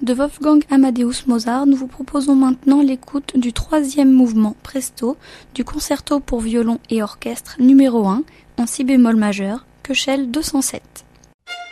De Wolfgang Amadeus Mozart, nous vous proposons maintenant l'écoute du 3e mouvement Presto du concerto pour violon et orchestre numéro 1 en si bémol majeur, Köchel 207.